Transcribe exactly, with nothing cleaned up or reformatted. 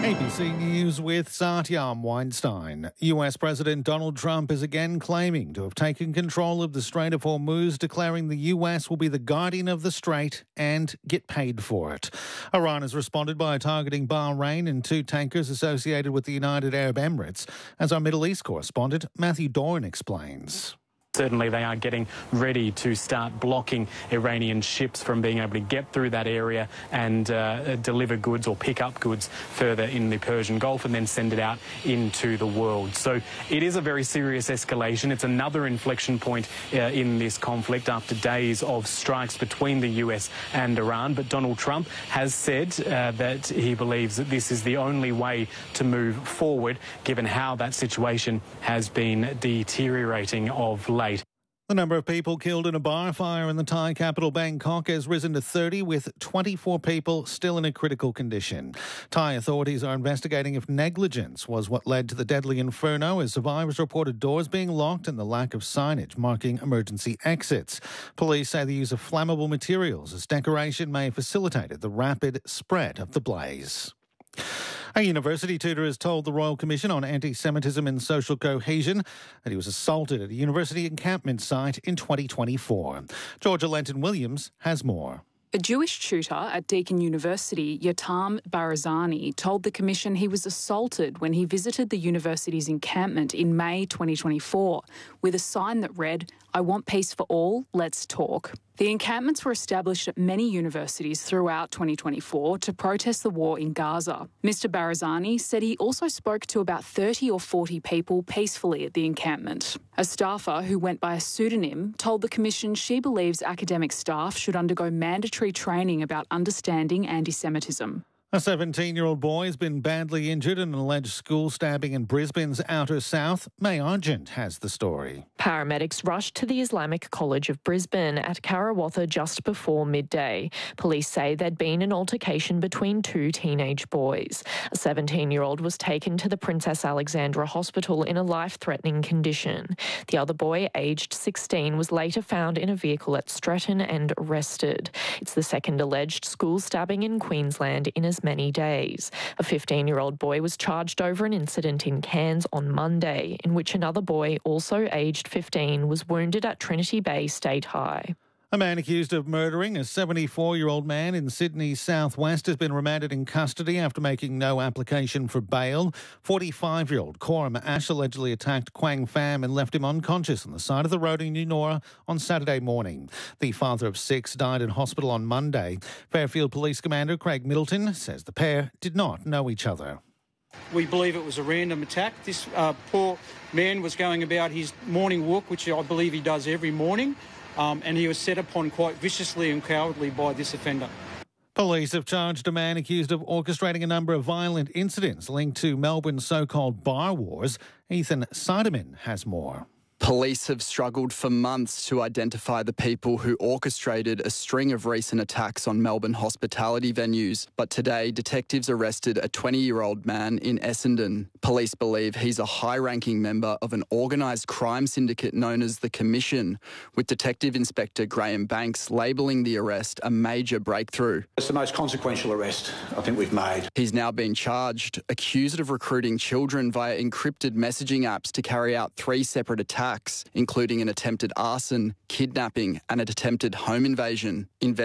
A B C News with Satyam Weinstein. U S President Donald Trump is again claiming to have taken control of the Strait of Hormuz, declaring the U S will be the guardian of the strait and get paid for it. Iran has responded by targeting Bahrain and two tankers associated with the United Arab Emirates, as our Middle East correspondent Matthew Doran explains. Certainly they are getting ready to start blocking Iranian ships from being able to get through that area and uh, deliver goods or pick up goods further in the Persian Gulf and then send it out into the world. So it is a very serious escalation. It's another inflection point uh, in this conflict after days of strikes between the U S and Iran. But Donald Trump has said uh, that he believes that this is the only way to move forward, given how that situation has been deteriorating of late. The number of people killed in a bar fire in the Thai capital Bangkok has risen to thirty, with twenty-four people still in a critical condition. Thai authorities are investigating if negligence was what led to the deadly inferno, as survivors reported doors being locked and the lack of signage marking emergency exits. Police say the use of flammable materials as decoration may have facilitated the rapid spread of the blaze. A university tutor has told the Royal Commission on Anti-Semitism and Social Cohesion that he was assaulted at a university encampment site in twenty twenty-four. Georgia Lenton-Williams has more. A Jewish tutor at Deakin University, Yotam Barazani, told the Commission he was assaulted when he visited the university's encampment in May twenty twenty-four with a sign that read, "I want peace for all, let's talk." The encampments were established at many universities throughout twenty twenty-four to protest the war in Gaza. Mister Barazani said he also spoke to about thirty or forty people peacefully at the encampment. A staffer who went by a pseudonym told the Commission she believes academic staff should undergo mandatory training about understanding anti-Semitism. A seventeen-year-old boy has been badly injured in an alleged school stabbing in Brisbane's outer south. May Argent has the story. Paramedics rushed to the Islamic College of Brisbane at Karawatha just before midday. Police say there'd been an altercation between two teenage boys. A seventeen-year-old was taken to the Princess Alexandra Hospital in a life-threatening condition. The other boy, aged sixteen, was later found in a vehicle at Stretton and arrested. It's the second alleged school stabbing in Queensland in as many days. A fifteen-year-old boy was charged over an incident in Cairns on Monday, in which another boy, also aged fifteen, was wounded at Trinity Bay State High. A man accused of murdering a seventy-four-year-old man in Sydney's southwest has been remanded in custody after making no application for bail. forty-five-year-old Coram Ash allegedly attacked Quang Pham and left him unconscious on the side of the road in Eunora on Saturday morning. The father of six died in hospital on Monday. Fairfield Police Commander Craig Middleton says the pair did not know each other. We believe it was a random attack. This uh, poor man was going about his morning walk, which I believe he does every morning. Um, and he was set upon quite viciously and cowardly by this offender. Police have charged a man accused of orchestrating a number of violent incidents linked to Melbourne's so-called bar wars. Ethan Seidemann has more. Police have struggled for months to identify the people who orchestrated a string of recent attacks on Melbourne hospitality venues. But today, detectives arrested a twenty-year-old man in Essendon. Police believe he's a high-ranking member of an organised crime syndicate known as the Commission, with Detective Inspector Graham Banks labelling the arrest a major breakthrough. It's the most consequential arrest I think we've made. He's now been charged, accused of recruiting children via encrypted messaging apps to carry out three separate attacks, including an attempted arson, kidnapping and an attempted home invasion.